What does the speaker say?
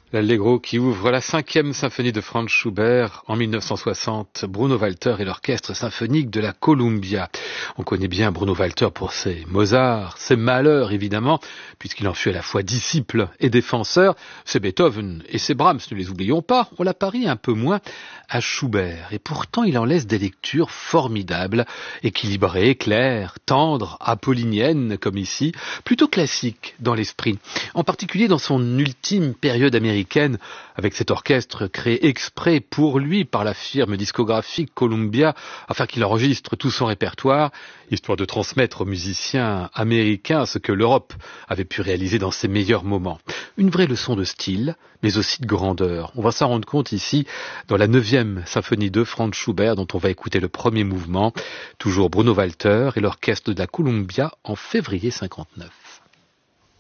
L'Allegro qui ouvre la 5e symphonie de Franz Schubert en 1960, Bruno Walter et l'orchestre symphonique de la Columbia. On connaît bien Bruno Walter pour ses Mozart, ses Mahler évidemment, puisqu'il en fut à la fois disciple et défenseur. Ses Beethoven et ses Brahms, ne les oublions pas, on l'apparie un peu moins à Schubert. Et pourtant il en laisse des lectures formidables, équilibrées, claires, tendres, apolliniennes comme ici, plutôt classiques dans l'esprit. En particulier dans son ultime période américaine, avec cet orchestre créé exprès pour lui par la firme discographique Columbia, afin qu'il enregistre tout son répertoire, histoire de transmettre aux musiciens américains ce que l'Europe avait pu réaliser dans ses meilleurs moments. Une vraie leçon de style, mais aussi de grandeur. On va s'en rendre compte ici, dans la 9e symphonie de Franz Schubert, dont on va écouter le premier mouvement, toujours Bruno Walter et l'orchestre de la Columbia en février 59.